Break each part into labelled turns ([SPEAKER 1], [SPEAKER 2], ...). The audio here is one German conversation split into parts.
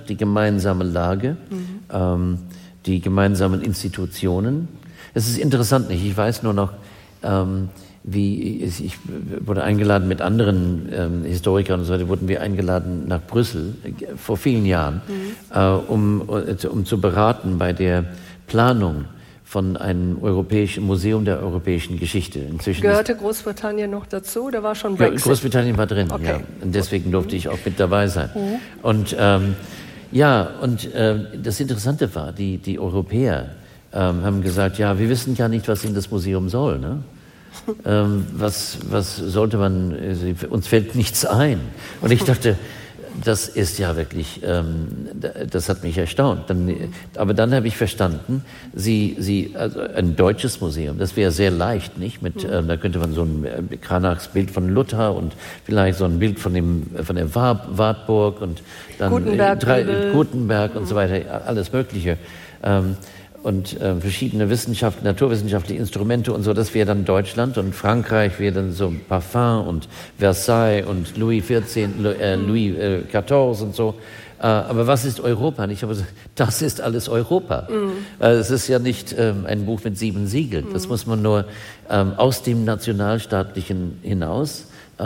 [SPEAKER 1] die gemeinsame Lage, die gemeinsamen Institutionen. Es ist interessant, nicht? Ich weiß nur noch, ich wurde eingeladen mit anderen Historikern und so weiter, wurden wir eingeladen nach Brüssel vor vielen Jahren, um zu beraten bei der Planung von einem europäischen Museum der europäischen Geschichte. Inzwischen
[SPEAKER 2] gehörte Großbritannien noch dazu oder war schon Brexit?
[SPEAKER 1] Großbritannien war drin, okay. Ja. Und deswegen durfte ich auch mit dabei sein. Und das Interessante war, die Europäer haben gesagt, ja, wir wissen ja nicht, was in das Museum soll, ne? Was sollte man, uns fällt nichts ein. Und ich dachte, das ist ja wirklich, das hat mich erstaunt. Aber dann habe ich verstanden, also ein deutsches Museum, das wäre sehr leicht, nicht? Da könnte man so ein Cranachs Bild von Luther und vielleicht so ein Bild von der Wartburg und dann Gutenberg und so weiter, alles Mögliche. Und verschiedene naturwissenschaftliche Instrumente und so, das wäre dann Deutschland, und Frankreich wäre dann so Parfum und Versailles und Louis XIV und so. Aber was ist Europa? Und ich habe gesagt, das ist alles Europa. Es ist ja nicht ein Buch mit 7 Siegeln. Das muss man nur aus dem Nationalstaatlichen hinaus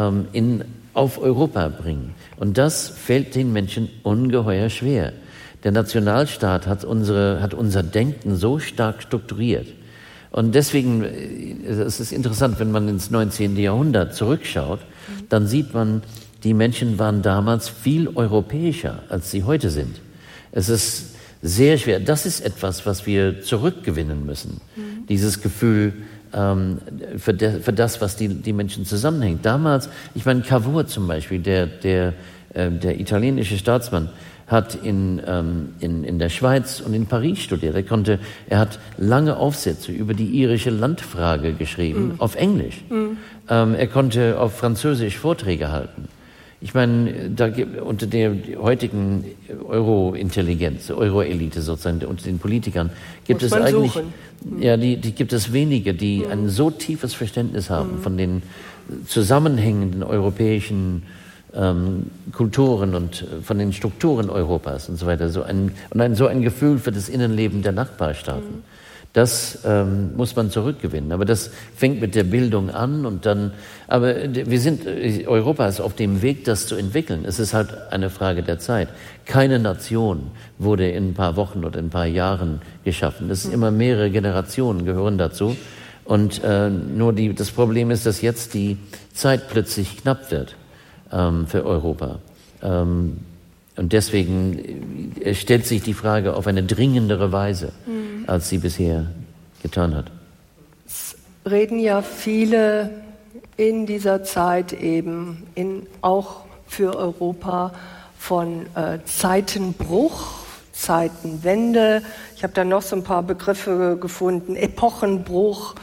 [SPEAKER 1] auf Europa bringen. Und das fällt den Menschen ungeheuer schwer. Der Nationalstaat hat unser Denken so stark strukturiert. Und deswegen, es ist interessant, wenn man ins 19. Jahrhundert zurückschaut, dann sieht man, die Menschen waren damals viel europäischer, als sie heute sind. Es ist sehr schwer. Das ist etwas, was wir zurückgewinnen müssen. Dieses Gefühl für das, was die Menschen zusammenhängt. Damals, ich meine, Cavour zum Beispiel, der italienische Staatsmann, hat in der Schweiz und in Paris studiert. Er hat lange Aufsätze über die irische Landfrage geschrieben, auf Englisch. Er konnte auf Französisch Vorträge halten. Ich meine, unter der heutigen Euro-Intelligenz, Euro-Elite sozusagen, unter den Politikern, gibt es eigentlich, die gibt es wenige, die ein so tiefes Verständnis haben von den zusammenhängenden europäischen Kulturen und von den Strukturen Europas und so weiter, so ein Gefühl für das Innenleben der Nachbarstaaten. Das muss man zurückgewinnen. Aber das fängt mit der Bildung an und dann, Europa ist auf dem Weg, das zu entwickeln. Es ist halt eine Frage der Zeit. Keine Nation wurde in ein paar Wochen oder in ein paar Jahren geschaffen. Das ist immer mehrere Generationen gehören dazu. Und das Problem ist, dass jetzt die Zeit plötzlich knapp wird für Europa. Und deswegen stellt sich die Frage auf eine dringendere Weise, als sie bisher getan hat.
[SPEAKER 2] Es reden ja viele in dieser Zeit eben, auch für Europa, von Zeitenbruch, Zeitenwende. Ich habe da noch so ein paar Begriffe gefunden, Epochenbruch.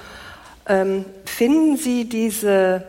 [SPEAKER 2] Finden Sie diese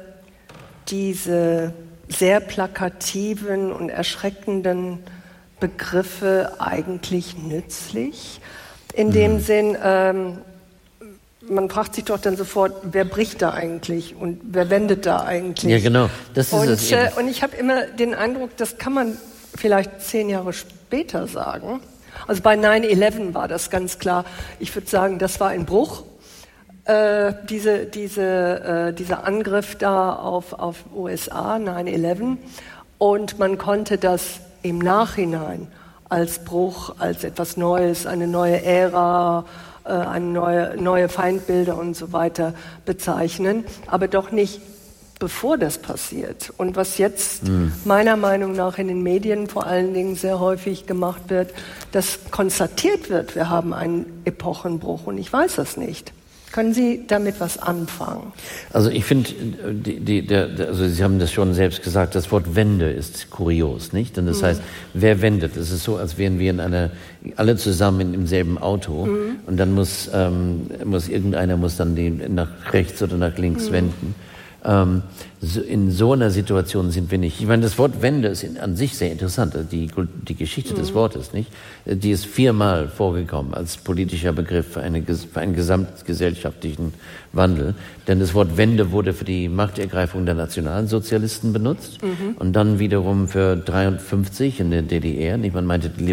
[SPEAKER 2] sehr plakativen und erschreckenden Begriffe eigentlich nützlich? In dem Sinn, man fragt sich doch dann sofort, wer bricht da eigentlich und wer wendet da eigentlich?
[SPEAKER 1] Ja, genau. Das ist es eben.
[SPEAKER 2] Und ich habe immer den Eindruck, das kann man vielleicht 10 Jahre später sagen. Also bei 9/11 war das ganz klar. Ich würde sagen, das war ein Bruch. Dieser Angriff da auf USA, 9/11, und man konnte das im Nachhinein als Bruch, als etwas Neues, eine neue Ära, neue Feindbilder und so weiter bezeichnen, aber doch nicht bevor das passiert. Und was jetzt meiner Meinung nach in den Medien vor allen Dingen sehr häufig gemacht wird, dass konstatiert wird, wir haben einen Epochenbruch, und ich weiß das nicht. Können Sie damit was anfangen?
[SPEAKER 1] Also ich finde, also Sie haben das schon selbst gesagt, das Wort Wende ist kurios, nicht? Denn das heißt, wer wendet? Es ist so, als wären wir alle zusammen im selben Auto, und dann muss irgendeiner dann nach rechts oder nach links wenden. In so einer Situation sind wir nicht. Ich meine, das Wort Wende ist an sich sehr interessant. Also die Geschichte des Wortes, nicht? Die ist 4-mal vorgekommen als politischer Begriff für einen gesamtgesellschaftlichen Wandel. Denn das Wort Wende wurde für die Machtergreifung der Nationalsozialisten benutzt und dann wiederum für 1953 in der DDR. Man meinte die